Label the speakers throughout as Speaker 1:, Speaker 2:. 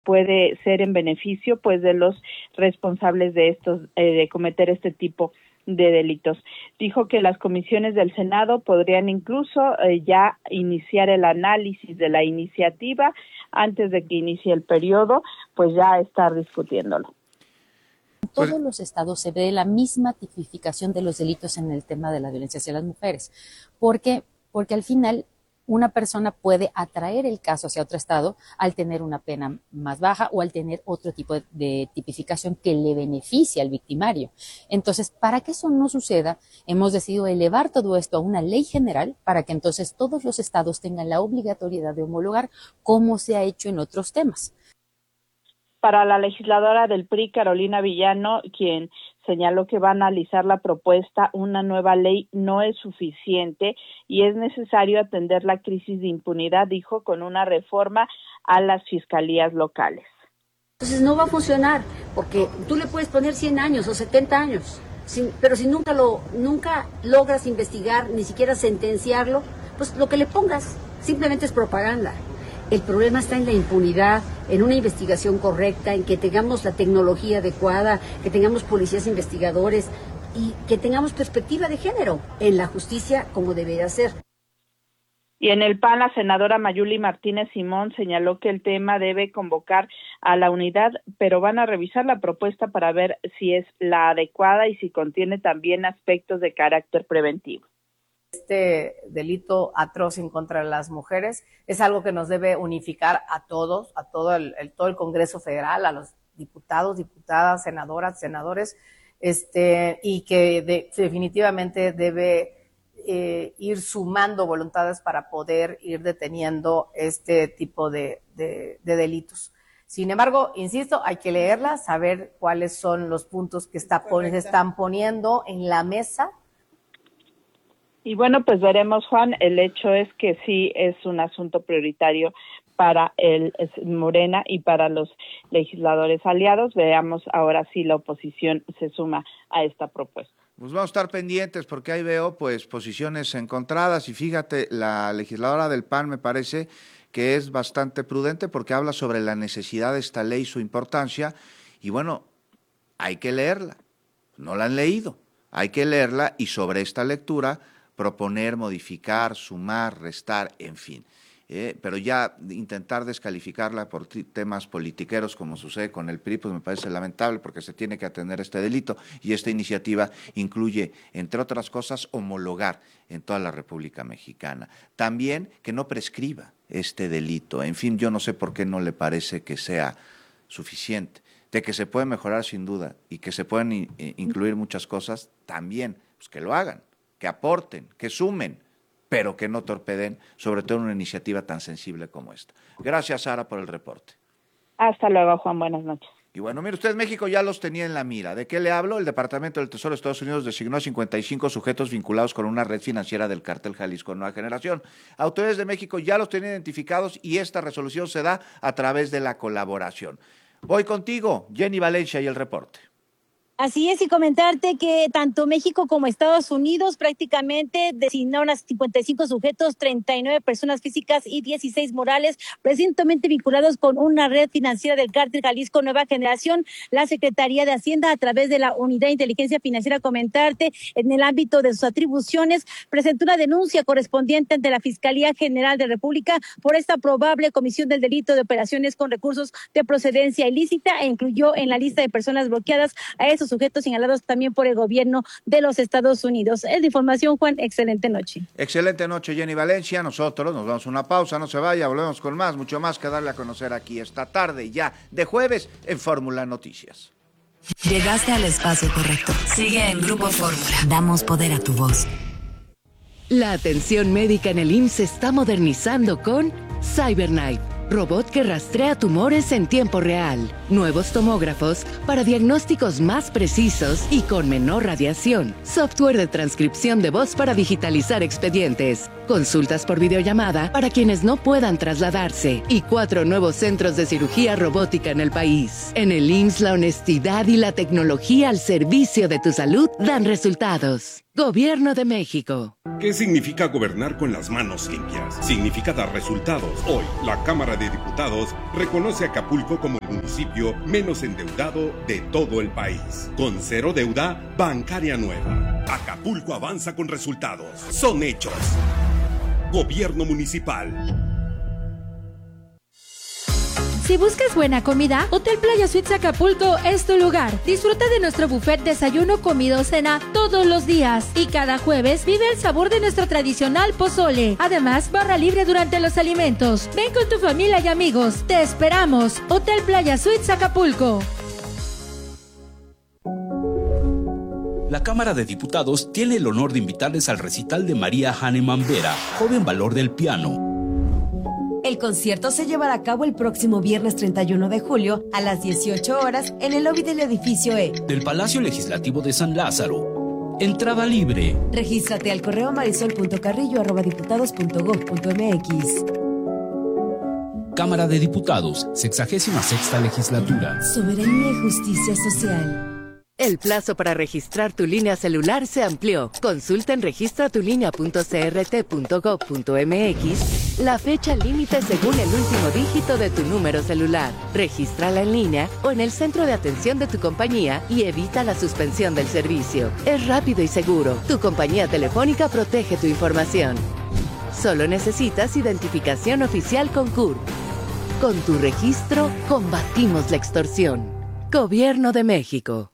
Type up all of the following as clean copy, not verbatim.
Speaker 1: puede ser en beneficio pues de los responsables de estos de cometer este tipo de delitos. Dijo que las comisiones del Senado podrían incluso ya iniciar el análisis de la iniciativa antes de que inicie el periodo, pues ya estar discutiéndolo.
Speaker 2: En todos los estados se ve la misma tipificación de los delitos en el tema de la violencia hacia las mujeres, porque al final una persona puede atraer el caso hacia otro estado al tener una pena más baja o al tener otro tipo de tipificación que le beneficie al victimario. Entonces, para que eso no suceda, hemos decidido elevar todo esto a una ley general para que entonces todos los estados tengan la obligatoriedad de homologar como se ha hecho en otros temas.
Speaker 1: Para la legisladora del PRI, Carolina Villano, quien señaló que va a analizar la propuesta, una nueva ley no es suficiente y es necesario atender la crisis de impunidad, dijo, con una reforma a las fiscalías locales.
Speaker 3: Entonces no va a funcionar, porque tú le puedes poner 100 años o 70 años, pero si nunca logras investigar, ni siquiera sentenciarlo, pues lo que le pongas simplemente es propaganda. El problema está en la impunidad, en una investigación correcta, en que tengamos la tecnología adecuada, que tengamos policías investigadores y que tengamos perspectiva de género en la justicia como debería ser.
Speaker 1: Y en el PAN, la senadora Mayuli Martínez Simón señaló que el tema debe convocar a la unidad, pero van a revisar la propuesta para ver si es la adecuada y si contiene también aspectos de carácter preventivo.
Speaker 4: Este delito atroz en contra de las mujeres es algo que nos debe unificar a todos, a todo el Congreso Federal, a los diputados, diputadas, senadoras, senadores, y que definitivamente debe ir sumando voluntades para poder ir deteniendo este tipo de delitos. Sin embargo, insisto, hay que leerla, saber cuáles son los puntos que se están poniendo en la mesa.
Speaker 1: Y bueno, pues veremos, Juan, el hecho es que sí es un asunto prioritario para el Morena y para los legisladores aliados. Veamos ahora si la oposición se suma a esta propuesta.
Speaker 5: Pues vamos a estar pendientes porque ahí veo pues posiciones encontradas y fíjate, la legisladora del PAN me parece que es bastante prudente porque habla sobre la necesidad de esta ley, su importancia y bueno, hay que leerla, no la han leído, hay que leerla y sobre esta lectura proponer, modificar, sumar, restar, en fin. Pero ya intentar descalificarla por temas politiqueros como sucede con el PRI, pues me parece lamentable porque se tiene que atender este delito y esta iniciativa incluye, entre otras cosas, homologar en toda la República Mexicana. También que no prescriba este delito. En fin, yo no sé por qué no le parece que sea suficiente. De que se puede mejorar sin duda y que se pueden incluir muchas cosas, también, pues que lo hagan, que aporten, que sumen, pero que no torpeden, sobre todo en una iniciativa tan sensible como esta. Gracias, Sara, por el reporte.
Speaker 1: Hasta luego, Juan. Buenas noches.
Speaker 5: Y bueno, mire usted, México ya los tenía en la mira. ¿De qué le hablo? El Departamento del Tesoro de Estados Unidos designó a 55 sujetos vinculados con una red financiera del cártel Jalisco Nueva Generación. Autoridades de México ya los tenían identificados y esta resolución se da a través de la colaboración. Voy contigo, Jenny Valencia, y el reporte.
Speaker 6: Así es, y comentarte que tanto México como Estados Unidos prácticamente designaron a 55 sujetos, 39 personas físicas y 16 morales, presuntamente vinculados con una red financiera del cártel Jalisco Nueva Generación. La Secretaría de Hacienda, a través de la Unidad de Inteligencia Financiera, comentarte, en el ámbito de sus atribuciones, presentó una denuncia correspondiente ante la Fiscalía General de República por esta probable comisión del delito de operaciones con recursos de procedencia ilícita e incluyó en la lista de personas bloqueadas a esos sujetos señalados también por el gobierno de los Estados Unidos. Es de información, Juan. Excelente noche.
Speaker 5: Excelente noche, Jenny Valencia. Nosotros nos damos una pausa, no se vaya, volvemos con más, mucho más que darle a conocer aquí esta tarde ya de jueves en Fórmula Noticias.
Speaker 7: Llegaste al espacio correcto. Sigue en Grupo Fórmula. Damos poder a tu voz.
Speaker 8: La atención médica en el IMSS se está modernizando con CyberKnife, robot que rastrea tumores en tiempo real. Nuevos tomógrafos para diagnósticos más precisos y con menor radiación. Software de transcripción de voz para digitalizar expedientes. consultas por videollamada para quienes no puedan trasladarse y 4 nuevos centros de cirugía robótica en el país. En el IMSS, la honestidad y la tecnología al servicio de tu salud dan resultados. Gobierno de México.
Speaker 9: ¿Qué significa gobernar con las manos limpias? Significa dar resultados. Hoy, la Cámara de Diputados reconoce a Acapulco como el municipio menos endeudado de todo el país. Con 0 deuda bancaria nueva. Acapulco avanza con resultados. Son hechos. Gobierno municipal.
Speaker 10: Si buscas buena comida, Hotel Playa Suites Acapulco es tu lugar. Disfruta de nuestro buffet desayuno, comida o cena todos los días. Y cada jueves vive el sabor de nuestro tradicional pozole. Además, barra libre durante los alimentos. Ven con tu familia y amigos. Te esperamos. Hotel Playa Suites Acapulco.
Speaker 11: La Cámara de Diputados tiene el honor de invitarles al recital de María Hahnemann Vera, joven valor del piano.
Speaker 12: El concierto se llevará a cabo el próximo viernes 31 de julio a las 18 horas en el lobby del edificio E
Speaker 11: del Palacio Legislativo de San Lázaro. Entrada libre.
Speaker 12: Regístrate al correo marisol.carrillo@diputados.gov.mx.
Speaker 11: Cámara de Diputados, 66ª Legislatura.
Speaker 12: Soberanía y justicia social.
Speaker 8: El plazo para registrar tu línea celular se amplió. Consulta en registratulinea.crt.gov.mx la fecha límite según el último dígito de tu número celular. Regístrala en línea o en el centro de atención de tu compañía y evita la suspensión del servicio. Es rápido y seguro. Tu compañía telefónica protege tu información. Solo necesitas identificación oficial con CURP. Con tu registro, combatimos la extorsión. Gobierno de México.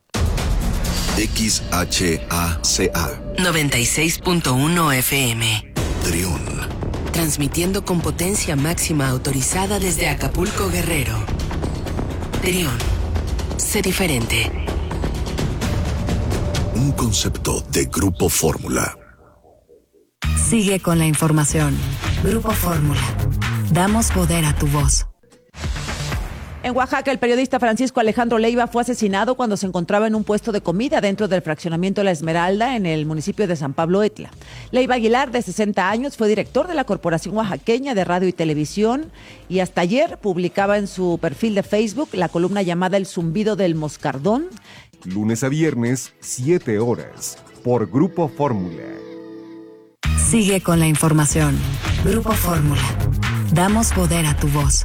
Speaker 13: XHACA
Speaker 7: 96.1 FM.
Speaker 13: Triún.
Speaker 7: Transmitiendo con potencia máxima autorizada desde Acapulco, Guerrero. Triún. Sé diferente.
Speaker 13: Un concepto de Grupo Fórmula.
Speaker 7: Sigue con la información. Grupo Fórmula. Damos poder a tu voz.
Speaker 14: En Oaxaca, el periodista Francisco Alejandro Leiva fue asesinado cuando se encontraba en un puesto de comida dentro del fraccionamiento La Esmeralda en el municipio de San Pablo Etla. Leiva Aguilar, de 60 años, fue director de la Corporación Oaxaqueña de Radio y Televisión y hasta ayer publicaba en su perfil de Facebook la columna llamada El Zumbido del Moscardón.
Speaker 15: Lunes a viernes, 7 horas, por Grupo Fórmula.
Speaker 7: Sigue con la información. Grupo Fórmula. Damos poder a tu voz.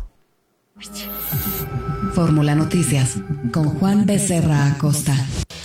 Speaker 7: Fórmula Noticias, con Juan Becerra Acosta.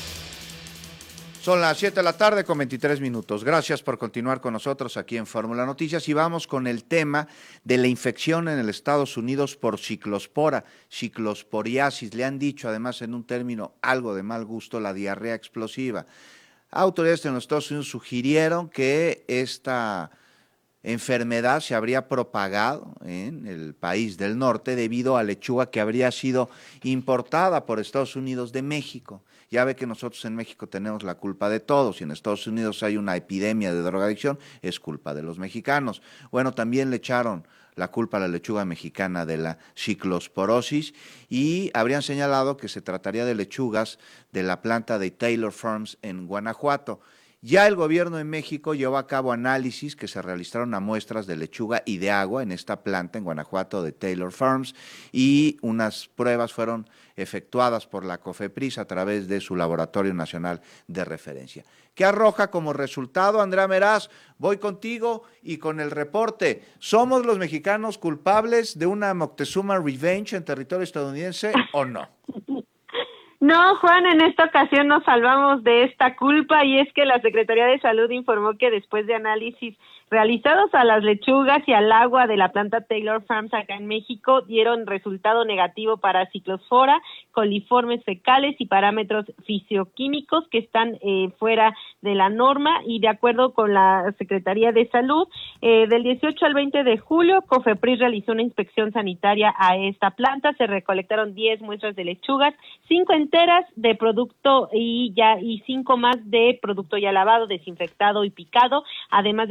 Speaker 5: Son las 7 de la tarde con 23 minutos. Gracias por continuar con nosotros aquí en Fórmula Noticias y vamos con el tema de la infección en el Estados Unidos por ciclospora, ciclosporiasis. Le han dicho además en un término algo de mal gusto la diarrea explosiva. Autoridades en los Estados Unidos sugirieron que esta enfermedad se habría propagado en el país del norte debido a lechuga que habría sido importada por Estados Unidos de México. Ya ve que nosotros en México tenemos la culpa de todo. Si en Estados Unidos hay una epidemia de drogadicción, es culpa de los mexicanos. Bueno, también le echaron la culpa a la lechuga mexicana de la ciclosporosis y habrían señalado que se trataría de lechugas de la planta de Taylor Farms en Guanajuato. Ya el gobierno de México llevó a cabo análisis que se realizaron a muestras de lechuga y de agua en esta planta en Guanajuato de Taylor Farms y unas pruebas fueron efectuadas por la COFEPRIS a través de su Laboratorio Nacional de Referencia. ¿Qué arroja como resultado? Andrea Meraz, voy contigo y con el reporte. ¿Somos los mexicanos culpables de una Moctezuma Revenge en territorio estadounidense o no?
Speaker 1: No, Juan, en esta ocasión nos salvamos de esta culpa y es que la Secretaría de Salud informó que después de análisis realizados a las lechugas y al agua de la planta Taylor Farms acá en México dieron resultado negativo para ciclospora, coliformes fecales y parámetros fisioquímicos que están fuera de la norma y de acuerdo con la Secretaría de Salud, del 18 al 20 de julio, COFEPRIS realizó una inspección sanitaria a esta planta, se recolectaron 10 muestras de lechugas, 5 enteras de producto y 5 más de producto ya lavado, desinfectado y picado, además de 4 muestras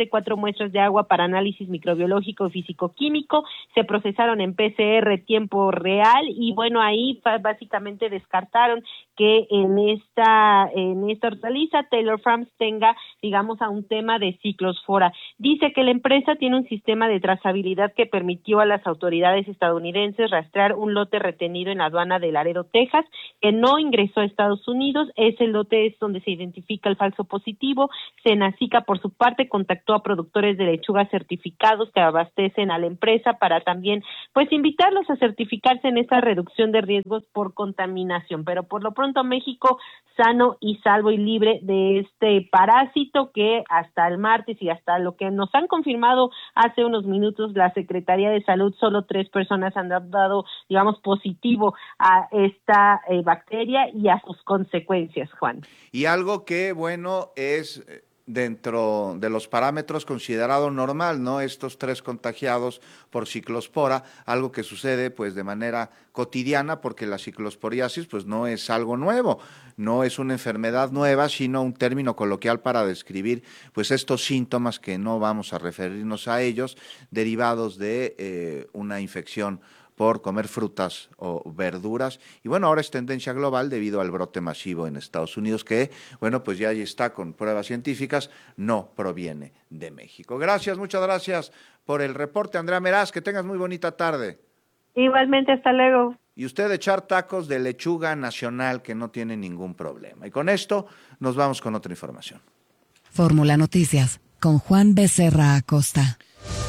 Speaker 16: muestras de agua para análisis microbiológico y físico-químico, se procesaron en PCR tiempo real y bueno, ahí básicamente descartaron que en esta hortaliza Taylor Farms tenga, digamos, a un tema de ciclospora. Dice que la empresa tiene un sistema de trazabilidad que permitió a las autoridades estadounidenses rastrear un lote retenido en la aduana de Laredo, Texas, que no ingresó a Estados Unidos. Ese lote es donde se identifica el falso positivo. Senacica, por su parte, contactó a productores de lechuga certificados que abastecen a la empresa para también, pues, invitarlos a certificarse en esta reducción de riesgos por contaminación. Pero por lo pronto México sano y salvo y libre de este parásito que hasta el martes y hasta lo que nos han confirmado hace unos minutos la Secretaría de Salud, solo 3 personas han dado, digamos, positivo a esta bacteria y a sus consecuencias, Juan.
Speaker 5: Y algo que, bueno, es dentro de los parámetros considerado normal, ¿no? Estos 3 contagiados por ciclospora, algo que sucede pues de manera cotidiana, porque la ciclosporiasis pues no es algo nuevo, no es una enfermedad nueva, sino un término coloquial para describir pues estos síntomas, que no vamos a referirnos a ellos, derivados de una infección por comer frutas o verduras. Y bueno, ahora es tendencia global debido al brote masivo en Estados Unidos, que, bueno, pues ya ahí está con pruebas científicas, no proviene de México. Gracias, muchas gracias por el reporte, Andrea Meraz, que tengas muy bonita tarde.
Speaker 16: Igualmente, hasta luego.
Speaker 5: Y usted echar tacos de lechuga nacional, que no tiene ningún problema. Y con esto nos vamos con otra información.
Speaker 7: Fórmula Noticias, con Juan Becerra Acosta.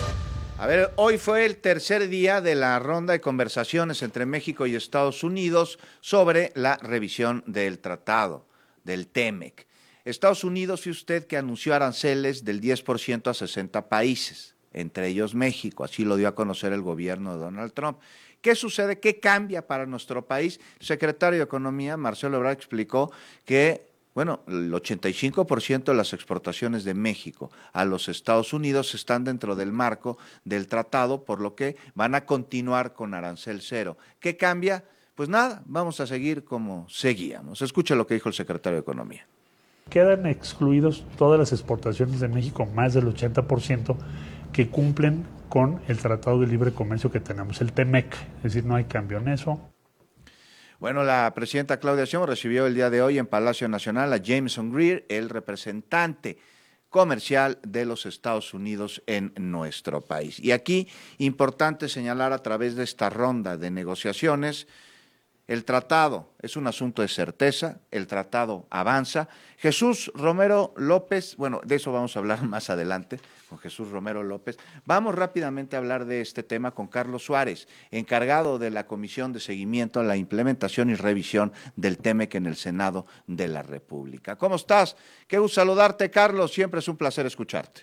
Speaker 5: A ver, hoy fue el tercer día de la ronda de conversaciones entre México y Estados Unidos sobre la revisión del tratado, del TEMEC. Estados Unidos, fue usted que anunció aranceles del 10% a 60 países, entre ellos México, así lo dio a conocer el gobierno de Donald Trump. ¿Qué sucede? ¿Qué cambia para nuestro país? El secretario de Economía, Marcelo Ebrard, explicó que bueno, el 85% de las exportaciones de México a los Estados Unidos están dentro del marco del tratado, por lo que van a continuar con arancel cero. ¿Qué cambia? Pues nada, vamos a seguir como seguíamos. Escucha lo que dijo el secretario de Economía.
Speaker 17: Quedan excluidos todas las exportaciones de México, más del 80%, que cumplen con el Tratado de Libre Comercio que tenemos, el TEMEC. Es decir, no hay cambio en eso.
Speaker 5: Bueno, la presidenta Claudia Sheinbaum recibió el día de hoy en Palacio Nacional a Jameson Greer, el representante comercial de los Estados Unidos en nuestro país. Y aquí, importante señalar a través de esta ronda de negociaciones, el tratado es un asunto de certeza, el tratado avanza. Jesús Romero López, bueno, de eso vamos a hablar más adelante con Jesús Romero López. Vamos rápidamente a hablar de este tema con Carlos Suárez, encargado de la Comisión de Seguimiento a la Implementación y Revisión del TEMEC en el Senado de la República. ¿Cómo estás? Qué gusto saludarte, Carlos, siempre es un placer escucharte.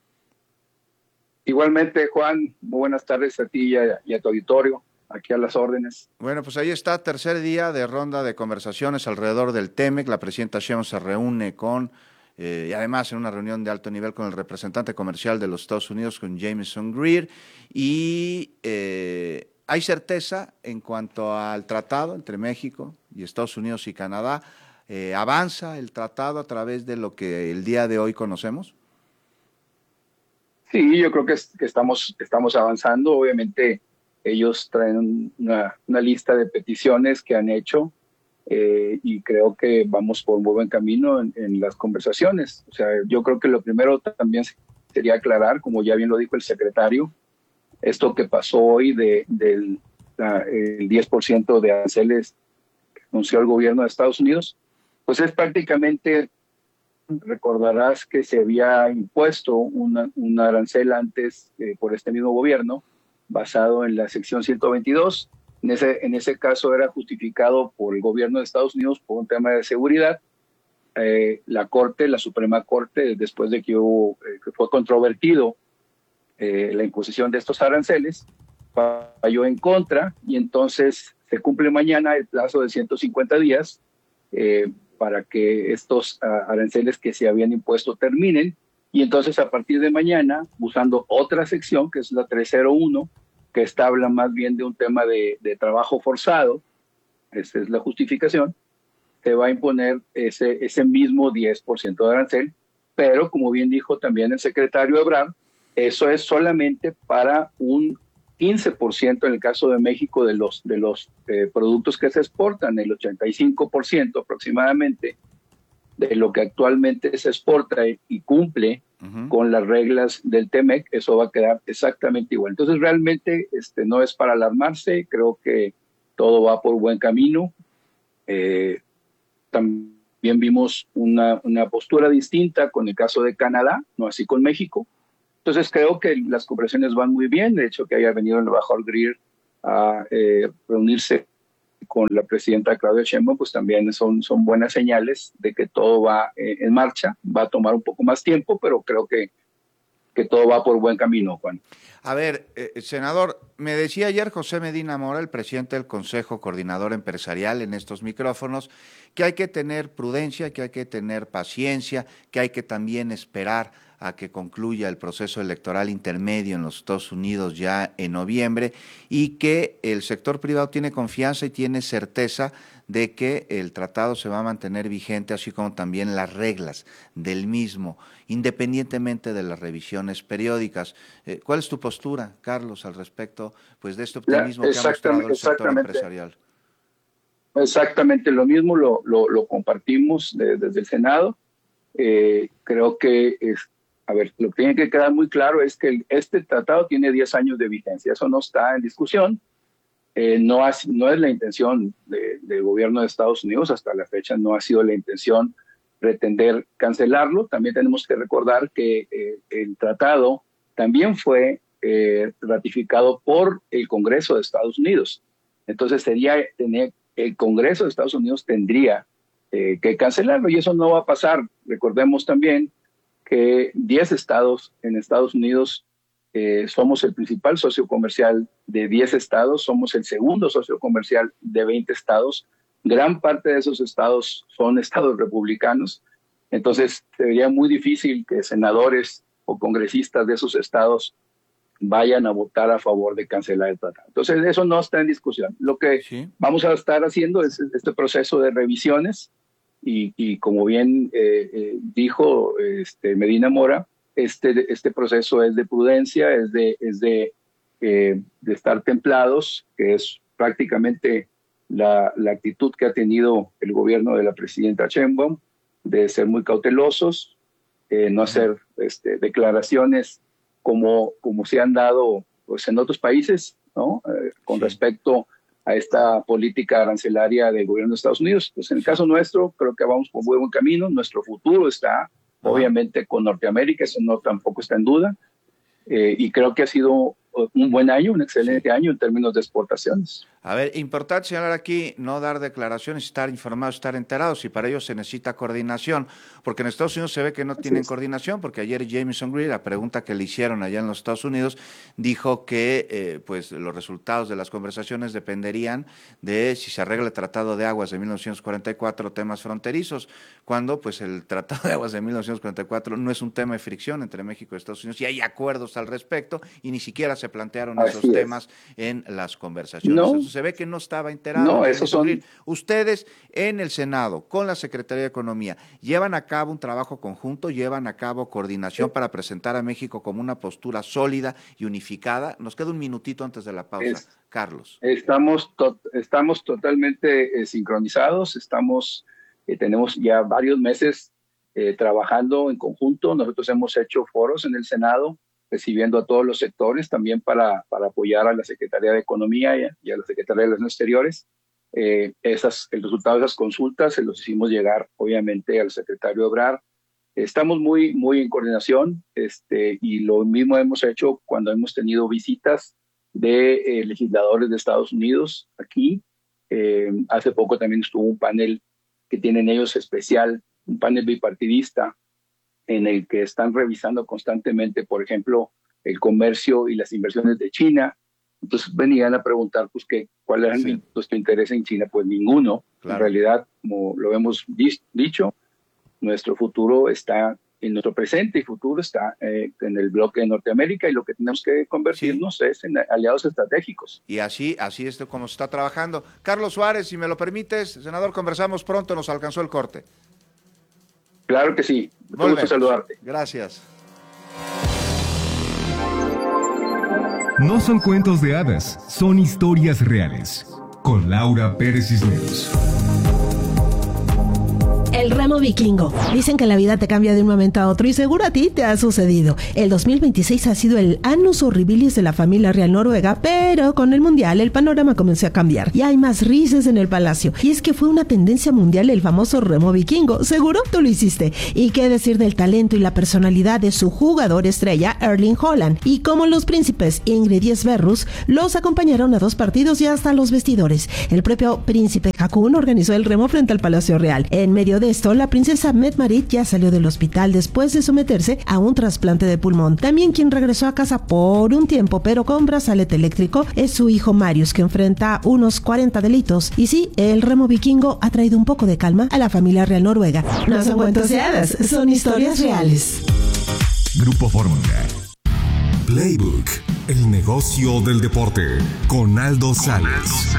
Speaker 18: Igualmente, Juan, muy buenas tardes a ti y a tu auditorio. Aquí a las órdenes.
Speaker 5: Bueno, pues ahí está, tercer día de ronda de conversaciones alrededor del TEMEC. La presidenta Sheinbaum se reúne y además en una reunión de alto nivel con el representante comercial de los Estados Unidos, con Jameson Greer, y hay certeza en cuanto al tratado entre México y Estados Unidos y Canadá. ¿Avanza el tratado a través de lo que el día de hoy conocemos?
Speaker 18: Sí, yo creo que estamos avanzando. Obviamente ellos traen una lista de peticiones que han hecho y creo que vamos por un buen camino en las conversaciones. O sea, yo creo que lo primero también sería aclarar, como ya bien lo dijo el secretario, esto que pasó hoy el 10% de aranceles que anunció el gobierno de Estados Unidos, pues es prácticamente, recordarás que se había impuesto un arancel antes por este mismo gobierno, basado en la sección 122. En ese caso era justificado por el gobierno de Estados Unidos por un tema de seguridad. La Suprema Corte, después de que fue controvertido la imposición de estos aranceles, falló en contra y entonces se cumple mañana el plazo de 150 días para que estos aranceles que se habían impuesto terminen. Y entonces a partir de mañana, usando otra sección, que es la 301, que habla más bien de un tema de trabajo forzado, esa es la justificación, se va a imponer ese mismo 10% de arancel, pero como bien dijo también el secretario Ebrard, eso es solamente para un 15% en el caso de México de los productos que se exportan, el 85% aproximadamente de lo que actualmente se exporta y cumple con las reglas del TEMEC, eso va a quedar exactamente igual. Entonces realmente no es para alarmarse, creo que todo va por buen camino. También vimos una postura distinta con el caso de Canadá, no así con México. Entonces creo que las conversaciones van muy bien. De hecho, que haya venido el embajador Greer a reunirse con la presidenta Claudia Sheinbaum, pues también son buenas señales de que todo va en marcha. Va a tomar un poco más tiempo, pero creo que todo va por buen camino, Juan.
Speaker 5: A ver, senador, me decía ayer José Medina Mora, el presidente del Consejo Coordinador Empresarial, en estos micrófonos, que hay que tener prudencia, que hay que tener paciencia, que hay que también esperar a que concluya el proceso electoral intermedio en los Estados Unidos ya en noviembre, y que el sector privado tiene confianza y tiene certeza de que el tratado se va a mantener vigente, así como también las reglas del mismo, independientemente de las revisiones periódicas. ¿Cuál es tu postura, Carlos, al respecto pues de este optimismo que ha mostrado el sector empresarial?
Speaker 18: Exactamente lo mismo, lo compartimos desde el Senado. Creo que lo que tiene que quedar muy claro es que este tratado tiene 10 años de vigencia, eso no está en discusión. No es la intención del gobierno de Estados Unidos, hasta la fecha no ha sido la intención pretender cancelarlo. También tenemos que recordar que el tratado también fue ratificado por el Congreso de Estados Unidos. Entonces el Congreso de Estados Unidos tendría que cancelarlo, y eso no va a pasar. Recordemos también que 10 estados en Estados Unidos somos el principal socio comercial de 10 estados, somos el segundo socio comercial de 20 estados. Gran parte de esos estados son estados republicanos. Entonces, sería muy difícil que senadores o congresistas de esos estados vayan a votar a favor de cancelar el tratado. Entonces, eso no está en discusión. Lo que vamos a estar haciendo es este proceso de revisiones y como bien dijo Medina Mora, este proceso es de prudencia, es de estar templados, que es prácticamente la actitud que ha tenido el gobierno de la presidenta Sheinbaum, de ser muy cautelosos, no hacer declaraciones como se han dado pues, en otros países, ¿no? Con respecto a esta política arancelaria del gobierno de Estados Unidos. Pues en el caso nuestro, creo que vamos por buen camino. Nuestro futuro está obviamente con Norteamérica, eso tampoco está en duda, y creo que ha sido un buen año, un excelente año en términos de exportaciones.
Speaker 5: A ver, importante señalar aquí, no dar declaraciones, estar informados, estar enterados, y para ello se necesita coordinación, porque en Estados Unidos se ve que no tienen coordinación, porque ayer Jamieson Greer, la pregunta que le hicieron allá en los Estados Unidos, dijo que pues los resultados de las conversaciones dependerían de si se arregla el Tratado de Aguas de 1944, temas fronterizos, cuando pues el Tratado de Aguas de 1944 no es un tema de fricción entre México y Estados Unidos, y hay acuerdos al respecto, y ni siquiera se plantearon esos temas en las conversaciones.
Speaker 18: No.
Speaker 5: Se ve que no estaba enterado.
Speaker 18: No, esos son...
Speaker 5: Ustedes en el Senado, con la Secretaría de Economía, ¿llevan a cabo un trabajo conjunto, llevan a cabo coordinación para presentar a México como una postura sólida y unificada? Nos queda un minutito antes de la pausa, Carlos.
Speaker 18: Estamos totalmente sincronizados, tenemos ya varios meses trabajando en conjunto. Nosotros hemos hecho foros en el Senado, recibiendo a todos los sectores, también para apoyar a la Secretaría de Economía y a la Secretaría de Relaciones Exteriores. El resultado de esas consultas se los hicimos llegar, obviamente, al secretario Ebrard. Estamos muy en coordinación, y lo mismo hemos hecho cuando hemos tenido visitas de legisladores de Estados Unidos aquí. Hace poco también estuvo un panel que tienen ellos especial, un panel bipartidista, en el que están revisando constantemente, por ejemplo, el comercio y las inversiones de China. Entonces venían a preguntar, pues, ¿cuál era nuestro interés en China? Pues ninguno. Claro. En realidad, como lo hemos dicho, nuestro futuro está, en nuestro presente y futuro está en el bloque de Norteamérica, y lo que tenemos que convertirnos es en aliados estratégicos.
Speaker 5: Y así es como se está trabajando. Carlos Suárez, si me lo permites, senador, conversamos pronto, nos alcanzó el corte.
Speaker 18: Claro que sí. Me gusta saludarte.
Speaker 5: Gracias.
Speaker 15: No son cuentos de hadas, son historias reales. Con Laura Pérez Cisneros.
Speaker 19: El remo vikingo. Dicen que la vida te cambia de un momento a otro y seguro a ti te ha sucedido. El 2026 ha sido el annus horribilis de la familia real noruega, pero con el mundial el panorama comenzó a cambiar y hay más risas en el palacio. Y es que fue una tendencia mundial el famoso remo vikingo. Seguro tú lo hiciste. Y qué decir del talento y la personalidad de su jugador estrella, Erling Haaland. Y como los príncipes Ingrid y Sverrus los acompañaron a 2 partidos y hasta los vestidores. El propio príncipe Haakon organizó el remo frente al Palacio Real. En medio de esto, la princesa Mette-Marit ya salió del hospital después de someterse a un trasplante de pulmón. También quien regresó a casa por un tiempo, pero con brazalete eléctrico, es su hijo Marius, que enfrenta unos 40 delitos. Y sí, el remo vikingo ha traído un poco de calma a la familia real noruega. No son cuentos de hadas, son historias reales.
Speaker 15: Grupo Fórmula. Playbook, el negocio del deporte, con Aldo Sales.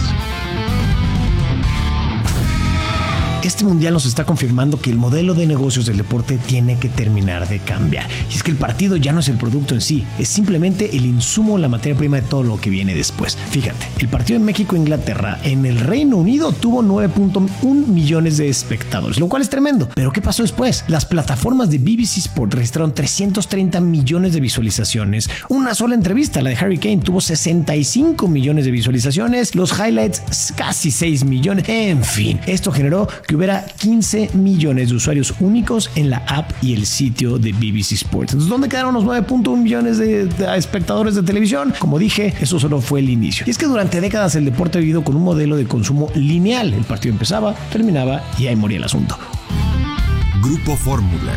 Speaker 20: Este mundial nos está confirmando que el modelo de negocios del deporte tiene que terminar de cambiar. Y es que el partido ya no es el producto en sí, es simplemente el insumo, la materia prima de todo lo que viene después. Fíjate, el partido en México-Inglaterra en el Reino Unido tuvo 9.1 millones de espectadores, lo cual es tremendo. Pero ¿qué pasó después? Las plataformas de BBC Sport registraron 330 millones de visualizaciones. Una sola entrevista, la de Harry Kane, tuvo 65 millones de visualizaciones. Los highlights, casi 6 millones. En fin, esto generó que hubiera 15 millones de usuarios únicos en la app y el sitio de BBC Sports. Entonces, ¿dónde quedaron los 9.1 millones de espectadores de televisión? Como dije, eso solo fue el inicio. Y es que durante décadas el deporte ha vivido con un modelo de consumo lineal. El partido empezaba, terminaba y ahí moría el asunto.
Speaker 15: Grupo Fórmula.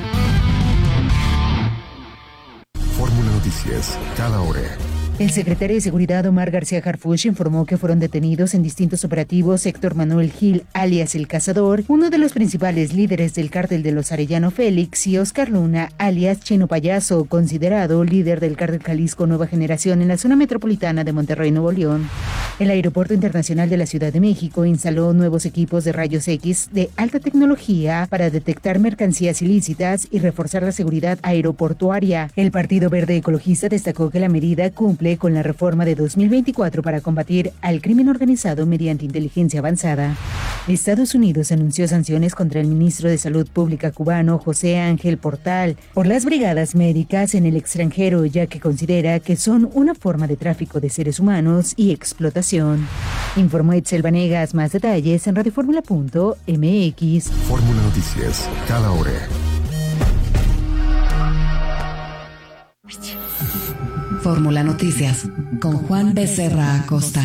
Speaker 15: Fórmula Noticias, cada hora.
Speaker 21: El secretario de Seguridad Omar García Harfuch informó que fueron detenidos en distintos operativos Héctor Manuel Gil, alias El Cazador, uno de los principales líderes del cártel de los Arellano Félix, y Oscar Luna, alias Chino Payaso, considerado líder del cártel Jalisco Nueva Generación en la zona metropolitana de Monterrey, Nuevo León. El Aeropuerto Internacional de la Ciudad de México instaló nuevos equipos de rayos X de alta tecnología para detectar mercancías ilícitas y reforzar la seguridad aeroportuaria. El Partido Verde Ecologista destacó que la medida cumple con la reforma de 2024 para combatir al crimen organizado mediante inteligencia avanzada. Estados Unidos anunció sanciones contra el ministro de Salud Pública cubano José Ángel Portal por las brigadas médicas en el extranjero, ya que considera que son una forma de tráfico de seres humanos y explotación. Informó Itzel Vanegas. Más detalles en radioformula.mx.
Speaker 15: Fórmula Noticias, cada hora.
Speaker 7: Fórmula Noticias, con Juan Becerra Acosta.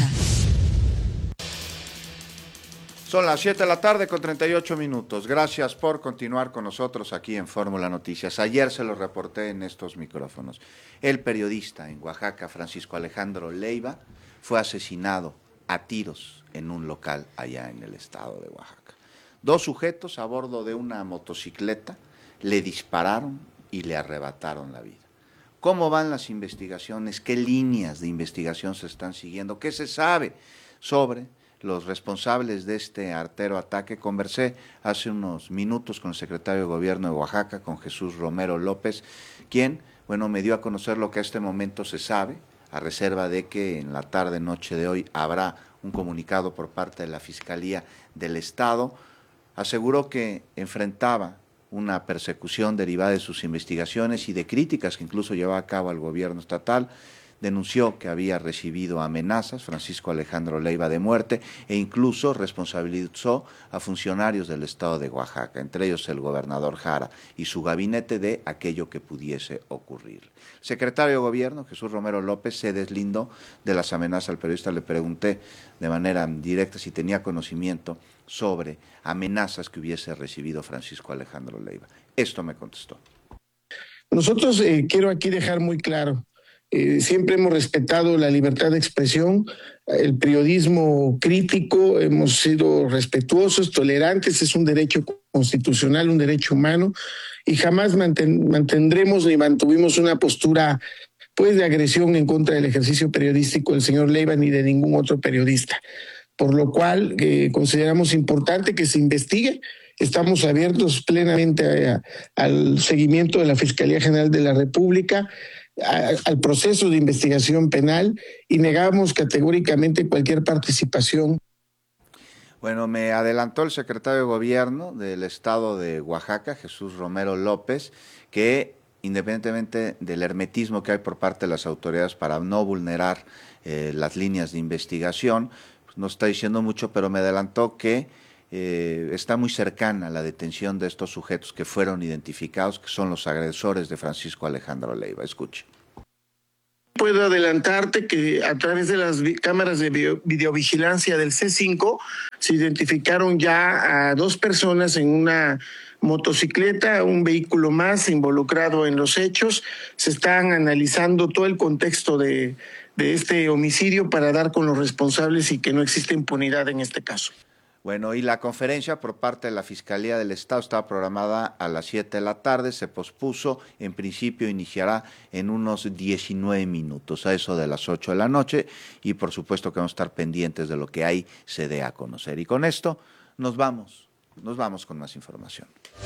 Speaker 5: Son las 7 de la tarde con 38 minutos. Gracias por continuar con nosotros aquí en Fórmula Noticias. Ayer se lo reporté en estos micrófonos. El periodista en Oaxaca, Francisco Alejandro Leiva, fue asesinado a tiros en un local allá en el estado de Oaxaca. 2 sujetos a bordo de una motocicleta le dispararon y le arrebataron la vida. ¿Cómo van las investigaciones? ¿Qué líneas de investigación se están siguiendo? ¿Qué se sabe sobre los responsables de este artero ataque? Conversé hace unos minutos con el secretario de Gobierno de Oaxaca, con Jesús Romero López, quien, me dio a conocer lo que a este momento se sabe, a reserva de que en la tarde-noche de hoy habrá un comunicado por parte de la Fiscalía del Estado. Aseguró que enfrentaba una persecución derivada de sus investigaciones y de críticas que incluso llevaba a cabo al gobierno estatal. Denunció que había recibido amenazas, Francisco Alejandro Leiva, de muerte, e incluso responsabilizó a funcionarios del estado de Oaxaca, entre ellos el gobernador Jara y su gabinete, de aquello que pudiese ocurrir. El secretario de Gobierno, Jesús Romero López, se deslindó de las amenazas al periodista. Le pregunté de manera directa si tenía conocimiento sobre amenazas que hubiese recibido Francisco Alejandro Leiva. Esto me contestó.
Speaker 22: Nosotros quiero aquí dejar muy claro, siempre hemos respetado la libertad de expresión, el periodismo crítico, hemos sido respetuosos, tolerantes, es un derecho constitucional, un derecho humano, y jamás mantendremos ni mantuvimos una postura de agresión en contra del ejercicio periodístico del señor Leiva ni de ningún otro periodista. Por lo cual consideramos importante que se investigue. Estamos abiertos plenamente al seguimiento de la Fiscalía General de la República. al proceso de investigación penal y negamos categóricamente cualquier participación.
Speaker 5: Bueno, me adelantó el secretario de Gobierno del Estado de Oaxaca, Jesús Romero López, que independientemente del hermetismo que hay por parte de las autoridades para no vulnerar las líneas de investigación, pues no está diciendo mucho, pero me adelantó que está muy cercana la detención de estos sujetos que fueron identificados, que son los agresores de Francisco Alejandro Leiva. Escuche.
Speaker 22: Puedo adelantarte que a través de las cámaras de videovigilancia del C5 se identificaron ya a 2 personas en una motocicleta, un vehículo más involucrado en los hechos. Se están analizando todo el contexto de este homicidio para dar con los responsables y que no existe impunidad en este caso.
Speaker 5: Bueno, y la conferencia por parte de la Fiscalía del Estado estaba programada a las 7 de la tarde, se pospuso, en principio iniciará en unos 19 minutos, a eso de las 8 de la noche, y por supuesto que vamos a estar pendientes de lo que ahí se dé a conocer. Y con esto nos vamos con más información.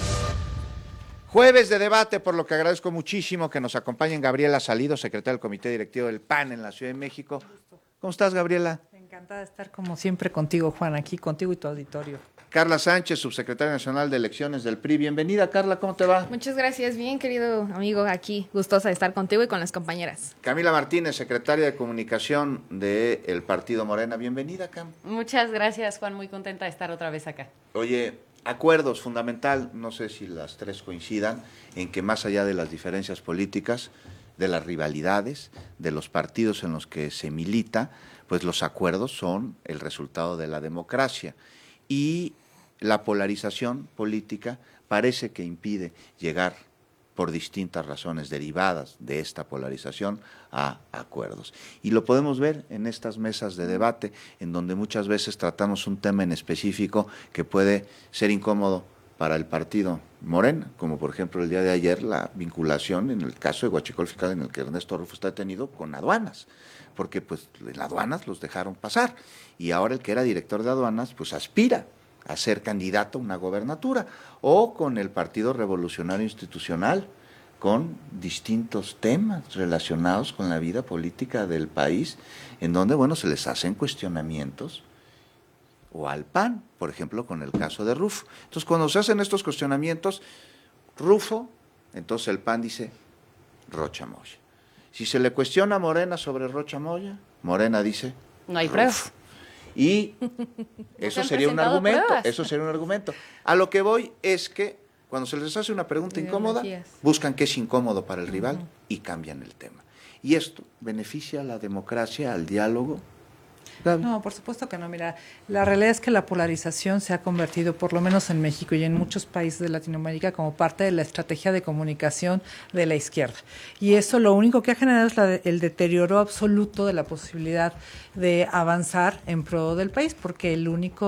Speaker 5: Jueves de debate, por lo que agradezco muchísimo que nos acompañen Gabriela Salido, secretaria del Comité Directivo del PAN en la Ciudad de México. ¿Cómo estás, Gabriela?
Speaker 2: Encantada de estar como siempre contigo, Juan, aquí contigo y tu auditorio.
Speaker 5: Carla Sánchez, subsecretaria nacional de elecciones del PRI. Bienvenida, Carla, ¿cómo te va?
Speaker 3: Muchas gracias, bien, querido amigo, aquí, gustosa de estar contigo y con las compañeras.
Speaker 5: Camila Martínez, secretaria de comunicación del Partido Morena. Bienvenida, Cam.
Speaker 23: Muchas gracias, Juan, muy contenta de estar otra vez acá.
Speaker 5: Oye, acuerdos, fundamental, no sé si las tres coincidan, en que más allá de las diferencias políticas, de las rivalidades, de los partidos en los que se milita, pues los acuerdos son el resultado de la democracia. Y la polarización política parece que impide llegar, por distintas razones derivadas de esta polarización, a acuerdos. Y lo podemos ver en estas mesas de debate, en donde muchas veces tratamos un tema en específico que puede ser incómodo para el partido Morena, como por ejemplo el día de ayer la vinculación en el caso de Huachicol Fiscal, en el que Ernesto Rufo está detenido, con aduanas, porque pues en aduanas los dejaron pasar, y ahora el que era director de aduanas pues aspira a ser candidato a una gobernatura, o con el Partido Revolucionario Institucional, con distintos temas relacionados con la vida política del país, en donde, bueno, se les hacen cuestionamientos, o al PAN, por ejemplo, con el caso de Rufo. Entonces, cuando se hacen estos cuestionamientos, Rufo, entonces el PAN dice Rocha Moya. Si se le cuestiona a Morena sobre Rocha Moya, Morena dice
Speaker 23: no hay pruebas.
Speaker 5: Y eso sería un argumento, A lo que voy es que cuando se les hace una pregunta incómoda, buscan que es incómodo para el rival y cambian el tema. Y esto beneficia a la democracia, al diálogo.
Speaker 2: No, por supuesto que no. Mira, la realidad es que la polarización se ha convertido, por lo menos en México y en muchos países de Latinoamérica, como parte de la estrategia de comunicación de la izquierda. Y eso lo único que ha generado es el deterioro absoluto de la posibilidad de avanzar en pro del país, porque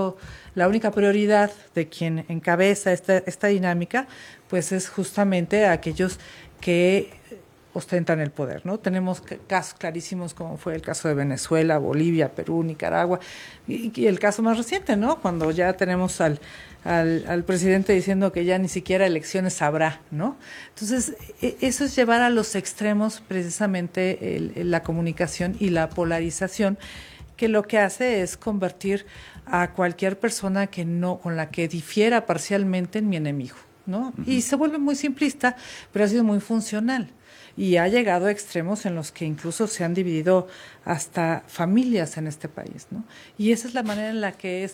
Speaker 2: la única prioridad de quien encabeza esta dinámica, pues es justamente a aquellos que ostentan el poder, ¿no? Tenemos casos clarísimos como fue el caso de Venezuela, Bolivia, Perú, Nicaragua y el caso más reciente, ¿no? Cuando ya tenemos al presidente diciendo que ya ni siquiera elecciones habrá, ¿no? Entonces, eso es llevar a los extremos precisamente la comunicación y la polarización, que lo que hace es convertir a cualquier persona con la que difiera parcialmente en mi enemigo, ¿no? Y se vuelve muy simplista, pero ha sido muy funcional. Y ha llegado a extremos en los que incluso se han dividido hasta familias en este país, ¿no? Y esa es la manera en la que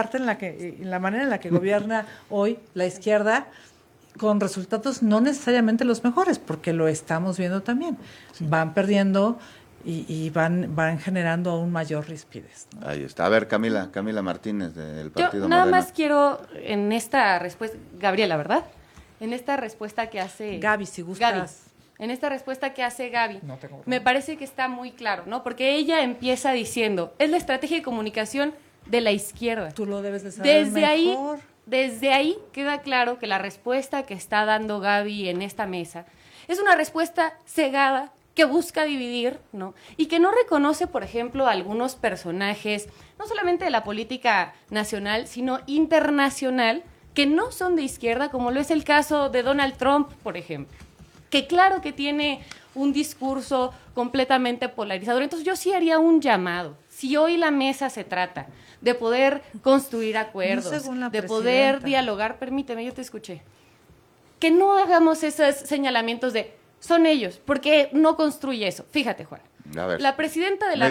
Speaker 2: la manera en la que gobierna hoy la izquierda, con resultados no necesariamente los mejores, porque lo estamos viendo también. Van perdiendo y van generando aún mayor rispidez, ¿no?
Speaker 5: Ahí está. A ver, Camila Martínez del Partido
Speaker 23: Yo nada
Speaker 5: Morena.
Speaker 23: más quiero en esta respuesta, Gabriela, ¿verdad? En esta respuesta que hace
Speaker 2: Gaby, si gustas.
Speaker 23: Gaby. En esta respuesta que hace Gaby, me parece que está muy claro, ¿no? Porque ella empieza diciendo, es la estrategia de comunicación de la izquierda.
Speaker 2: Tú lo debes de saber mejor.
Speaker 23: Desde ahí queda claro que la respuesta que está dando Gaby en esta mesa es una respuesta cegada que busca dividir, ¿no? Y que no reconoce, por ejemplo, a algunos personajes, no solamente de la política nacional, sino internacional, que no son de izquierda, como lo es el caso de Donald Trump, por ejemplo. que claro que tiene un discurso completamente polarizador. Entonces yo sí haría un llamado. Si hoy la mesa se trata de poder construir acuerdos, de poder dialogar, permíteme, yo te escuché, que no hagamos esos señalamientos de son ellos, porque no construye eso. Fíjate, Juan, la presidenta de la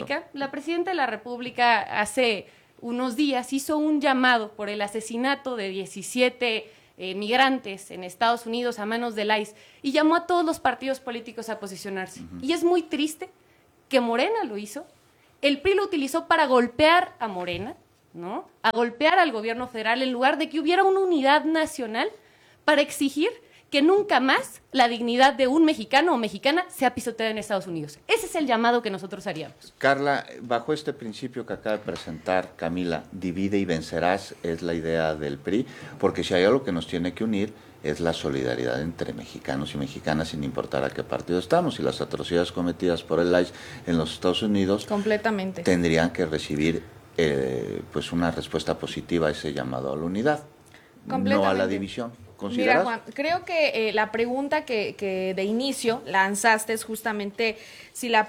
Speaker 23: República hace unos días hizo un llamado por el asesinato de 17 migrantes en Estados Unidos a manos del ICE y llamó a todos los partidos políticos a posicionarse. Y es muy triste que Morena lo hizo, el PRI lo utilizó para golpear a Morena, ¿no? A golpear al gobierno federal en lugar de que hubiera una unidad nacional para exigir que nunca más la dignidad de un mexicano o mexicana sea pisoteada en Estados Unidos. Ese es el llamado que nosotros haríamos.
Speaker 5: Carla, bajo este principio que acaba de presentar Camila, divide y vencerás, es la idea del PRI, porque si hay algo que nos tiene que unir es la solidaridad entre mexicanos y mexicanas, sin importar a qué partido estamos, y las atrocidades cometidas por el ICE en los Estados Unidos
Speaker 23: completamente
Speaker 5: tendrían que recibir pues una respuesta positiva a ese llamado a la unidad, no a la división.
Speaker 23: Mira, Juan, creo que la pregunta que de inicio lanzaste es justamente si la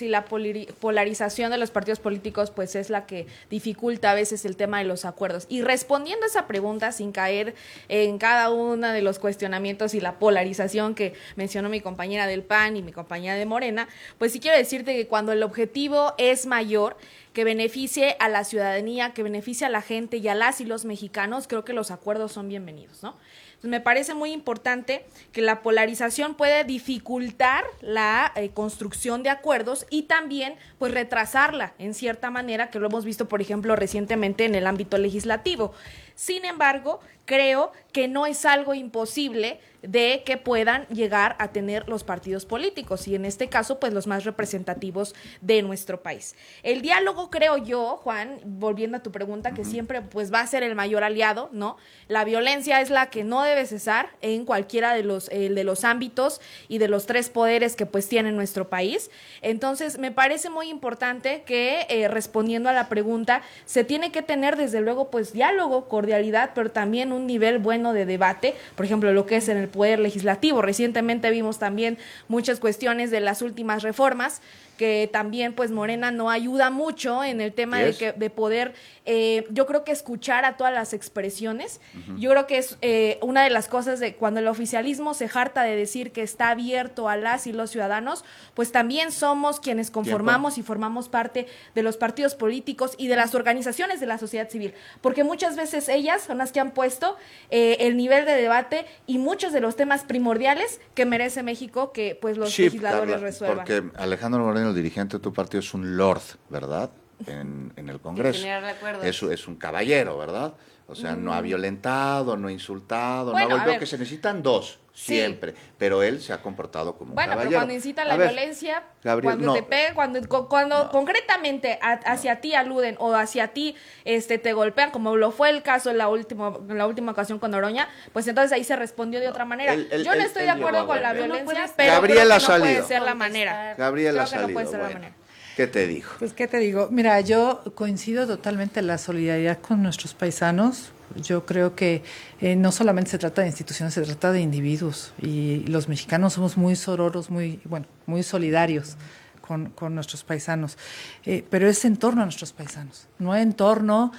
Speaker 23: polarización de los partidos políticos pues es la que dificulta a veces el tema de los acuerdos. Y respondiendo a esa pregunta, sin caer en cada uno de los cuestionamientos y la polarización que mencionó mi compañera del PAN y mi compañera de Morena, pues sí quiero decirte que cuando el objetivo es mayor, que beneficie a la ciudadanía, que beneficie a la gente y a las y los mexicanos, creo que los acuerdos son bienvenidos, ¿no? Entonces, me parece muy importante que la polarización puede dificultar la construcción de acuerdos y también pues retrasarla en cierta manera, que lo hemos visto, por ejemplo, recientemente en el ámbito legislativo. Sin embargo, creo que no es algo imposible de que puedan llegar a tener los partidos políticos y en este caso pues los más representativos de nuestro país. El diálogo, creo yo, Juan, volviendo a tu pregunta, que siempre pues va a ser el mayor aliado, ¿no? La violencia es la que no debe cesar en cualquiera de los ámbitos y de los tres poderes que pues tiene nuestro país. Entonces me parece muy importante que respondiendo a la pregunta se tiene que tener desde luego pues diálogo, cordialidad, pero también un nivel bueno de debate, por ejemplo lo que es en el poder legislativo. Recientemente vimos también muchas cuestiones de las últimas reformas que también pues Morena no ayuda mucho en el tema de poder, yo creo que escuchar a todas las expresiones. Yo creo que es una de las cosas de cuando el oficialismo se harta de decir que está abierto a las y los ciudadanos, pues también somos quienes conformamos y formamos parte de los partidos políticos y de las organizaciones de la sociedad civil, porque muchas veces ellas son las que han puesto el nivel de debate y muchos de los temas primordiales que merece México que pues los legisladores Carla, resuelvan.
Speaker 5: Porque Alejandro Moreno, el dirigente de tu partido, es un lord, ¿verdad? En el Congreso. Es un caballero, ¿verdad? O sea, no ha violentado, no ha insultado, no ha golpeado, que se necesitan dos, siempre. Sí. Pero él se ha comportado como un caballero. Bueno, pero cuando
Speaker 23: incita la violencia, Gabriel, cuando te pegan, cuando concretamente hacia ti aluden o hacia ti te golpean, como lo fue el caso en la última ocasión con Noroña, pues entonces ahí se respondió de otra manera. Yo no estoy de acuerdo con la violencia, pero
Speaker 5: Gabriel
Speaker 23: creo que no puede ser la manera.
Speaker 5: Gabriel ha salido. ¿Qué te dijo?
Speaker 2: Pues, ¿qué te digo? Mira, yo coincido totalmente en la solidaridad con nuestros paisanos. Yo creo que no solamente se trata de instituciones, se trata de individuos. Y los mexicanos somos muy sororos, muy solidarios con nuestros paisanos. Pero es en torno a nuestros paisanos, no en torno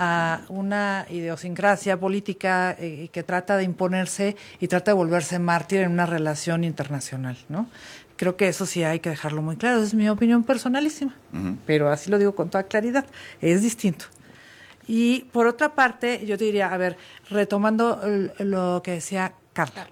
Speaker 2: a una idiosincrasia política que trata de imponerse y trata de volverse mártir en una relación internacional, ¿no? Creo que eso sí hay que dejarlo muy claro, es mi opinión personalísima, pero así lo digo con toda claridad, es distinto. Y por otra parte, yo te diría, a ver, retomando lo que decía Carla,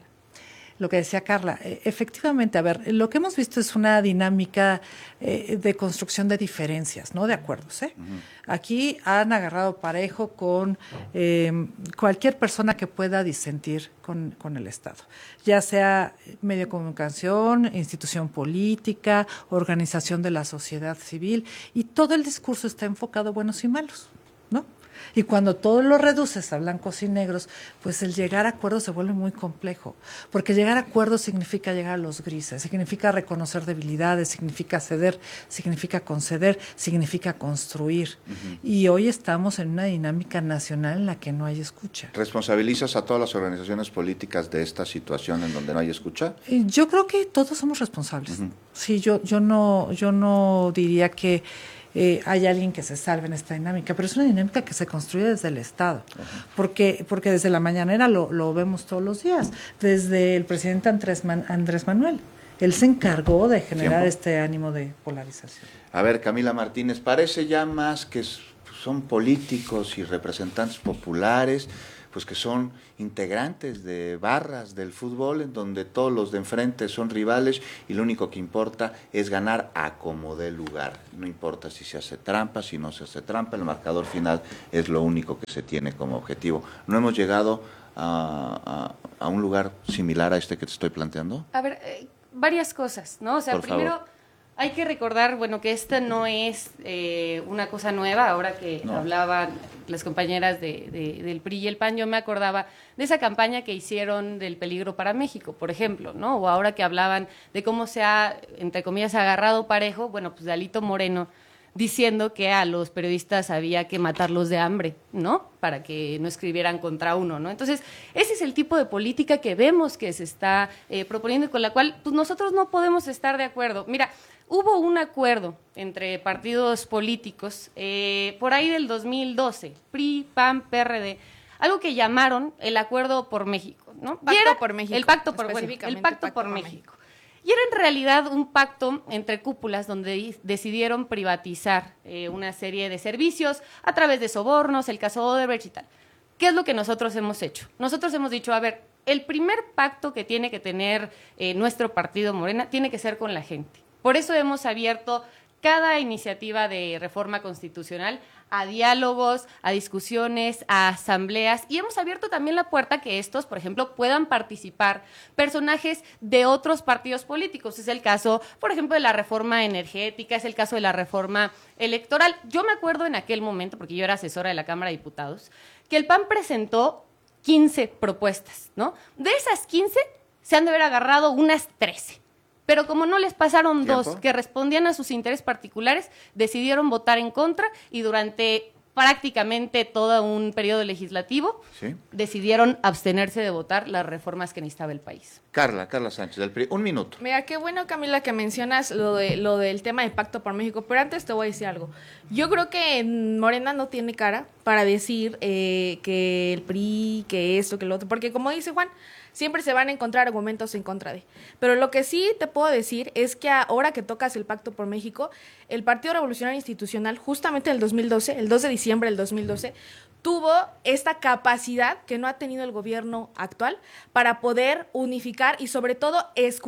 Speaker 2: efectivamente, a ver, lo que hemos visto es una dinámica de construcción de diferencias, no de acuerdos. Aquí han agarrado parejo con cualquier persona que pueda disentir con el Estado, ya sea medio de comunicación, institución política, organización de la sociedad civil, y todo el discurso está enfocado a buenos y malos, ¿no? Y cuando todo lo reduces a blancos y negros, pues el llegar a acuerdos se vuelve muy complejo, porque llegar a acuerdos significa llegar a los grises, significa reconocer debilidades, significa ceder, significa conceder, significa construir. Y hoy estamos en una dinámica nacional en la que no hay escucha.
Speaker 5: ¿Responsabilizas a todas las organizaciones políticas de esta situación en donde no hay escucha?
Speaker 2: Yo creo que todos somos responsables. Sí, yo no diría que hay alguien que se salve en esta dinámica, pero es una dinámica que se construye desde el Estado, porque desde la mañanera lo vemos todos los días, desde el presidente Andrés Manuel. Él se encargó de generar este ánimo de polarización.
Speaker 5: A ver, Camila Martínez, parece ya más que son políticos y representantes populares, pues que son integrantes de barras del fútbol en donde todos los de enfrente son rivales y lo único que importa es ganar a como dé lugar. No importa si se hace trampa, si no se hace trampa, el marcador final es lo único que se tiene como objetivo. ¿No hemos llegado a un lugar similar a este que te estoy planteando?
Speaker 23: A ver, varias cosas, ¿no? O sea, primero hay que recordar, bueno, que esta no es una cosa nueva. Ahora que hablaban las compañeras del PRI y el PAN, yo me acordaba de esa campaña que hicieron del peligro para México, por ejemplo, ¿no? O ahora que hablaban de cómo se ha, entre comillas, agarrado parejo, bueno, pues de Alito Moreno diciendo que a los periodistas había que matarlos de hambre, ¿no? Para que no escribieran contra uno, ¿no? Entonces, ese es el tipo de política que vemos que se está proponiendo y con la cual pues, nosotros no podemos estar de acuerdo. Mira, hubo un acuerdo entre partidos políticos por ahí del 2012, PRI, PAN, PRD, algo que llamaron el Acuerdo por México, ¿no?
Speaker 3: Pacto por México.
Speaker 23: El Pacto por México. Y era en realidad un pacto entre cúpulas donde decidieron privatizar una serie de servicios a través de sobornos, el caso Odebrecht y tal. ¿Qué es lo que nosotros hemos hecho? Nosotros hemos dicho, a ver, el primer pacto que tiene que tener nuestro partido Morena tiene que ser con la gente. Por eso hemos abierto cada iniciativa de reforma constitucional a diálogos, a discusiones, a asambleas, y hemos abierto también la puerta a que estos, por ejemplo, puedan participar personajes de otros partidos políticos. Es el caso, por ejemplo, de la reforma energética, es el caso de la reforma electoral. Yo me acuerdo en aquel momento, porque yo era asesora de la Cámara de Diputados, que el PAN presentó 15 propuestas, ¿no? De esas 15 se han de haber agarrado unas 13. Pero como no les pasaron dos que respondían a sus intereses particulares, decidieron votar en contra y durante prácticamente todo un periodo legislativo decidieron abstenerse de votar las reformas que necesitaba el país.
Speaker 5: Carla Sánchez, del PRI, un minuto.
Speaker 3: Mira, qué bueno, Camila, que mencionas lo del tema de Pacto por México, pero antes te voy a decir algo. Yo creo que Morena no tiene cara para decir que el PRI, que esto, que lo otro, porque como dice Juan, siempre se van a encontrar argumentos en contra de. Pero lo que sí te puedo decir es que ahora que tocas el Pacto por México, el Partido Revolucionario Institucional, justamente en el 2012, el 2 de diciembre del 2012, tuvo esta capacidad que no ha tenido el gobierno actual para poder unificar y sobre todo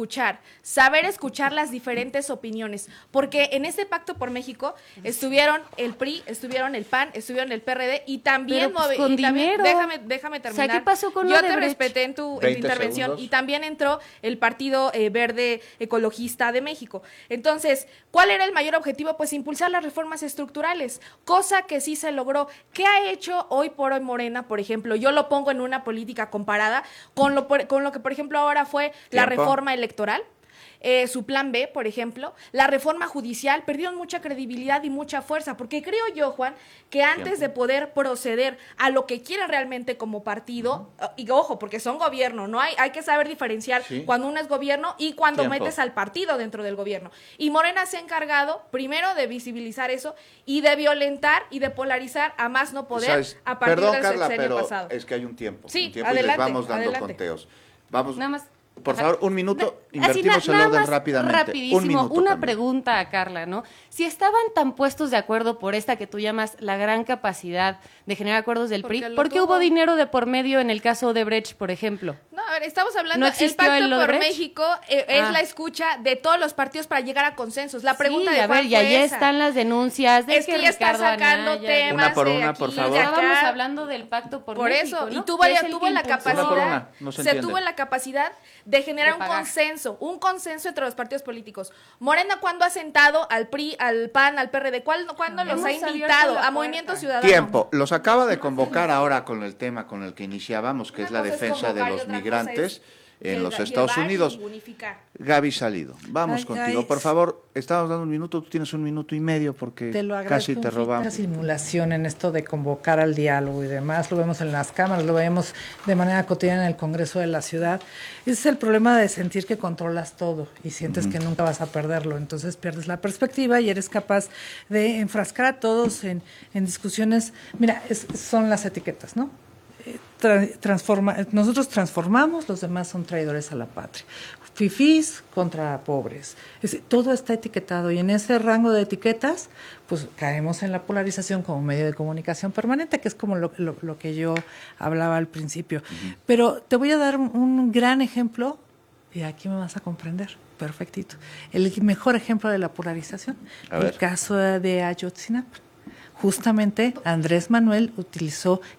Speaker 3: saber escuchar las diferentes opiniones, porque en ese Pacto por México estuvieron el PRI, estuvieron el PAN, estuvieron el PRD y también,
Speaker 23: con dinero.
Speaker 3: Déjame terminar.
Speaker 23: O sea, ¿qué pasó con
Speaker 3: Yo te respeté en tu intervención segundos. Y también entró el Partido Verde Ecologista de México. Entonces, ¿cuál era el mayor objetivo? Pues impulsar las reformas estructurales, cosa que sí se logró. ¿Qué ha hecho hoy por hoy Morena, por ejemplo? Yo lo pongo en una política comparada con lo que, por ejemplo, ahora fue la reforma electoral. Su plan B, por ejemplo, la reforma judicial, perdieron mucha credibilidad y mucha fuerza, porque creo yo, Juan, que antes de poder proceder a lo que quieren realmente como partido, y ojo, porque son gobierno, no hay que saber diferenciar cuando uno es gobierno y cuando metes al partido dentro del gobierno. Y Morena se ha encargado primero de visibilizar eso y de violentar y de polarizar a más no poder a partir del sexenio pasado.
Speaker 5: Es que hay un tiempo,
Speaker 23: sí,
Speaker 5: y les vamos dando conteos. Vamos. Nada más. Por favor, un minuto, invertimos el orden rápidamente.
Speaker 23: Rapidísimo,
Speaker 5: un minuto
Speaker 23: una
Speaker 5: también.
Speaker 23: pregunta a Carla, ¿no? Si estaban tan puestos de acuerdo por esta que tú llamas la gran capacidad de generar acuerdos del PRI, ¿por qué hubo dinero de por medio en el caso de Brecht, por ejemplo?
Speaker 3: No, a ver, estamos hablando del Pacto por México, es la escucha de todos los partidos para llegar a consensos. La pregunta de Juan
Speaker 23: fue y ahí están las denuncias de
Speaker 3: es que ya está sacando temas
Speaker 5: una por una, por favor.
Speaker 23: Estábamos hablando del Pacto por México,
Speaker 3: eso,
Speaker 23: ¿no?
Speaker 3: y tuvo la capacidad, se tuvo la capacidad de generar un consenso entre los partidos políticos. Morena, ¿cuándo ha sentado al PRI, al PAN, al PRD? ¿Cuándo los ha invitado a Movimiento Ciudadano?
Speaker 5: Tiempo, los acaba de convocar ahora con el tema con el que iniciábamos, que es la defensa de los migrantes en los Estados Unidos. Gaby Salido, vamos contigo. Por favor, estamos dando un minuto, tú tienes 1 minuto y medio porque casi te robamos.
Speaker 2: Una simulación en esto de convocar al diálogo y demás, lo vemos en las cámaras, lo vemos de manera cotidiana en el Congreso de la Ciudad. Ese es el problema de sentir que controlas todo y sientes que nunca vas a perderlo, entonces pierdes la perspectiva y eres capaz de enfrascar a todos en discusiones. Mira, son las etiquetas, ¿no? Nosotros transformamos, los demás son traidores a la patria. Fifís contra pobres. Todo está etiquetado y en ese rango de etiquetas, pues caemos en la polarización como medio de comunicación permanente, que es como lo que yo hablaba al principio. Pero te voy a dar un gran ejemplo y aquí me vas a comprender. Perfectito. El mejor ejemplo de la polarización, el caso de Ayotzinapa. Justamente Andrés Manuel utilizó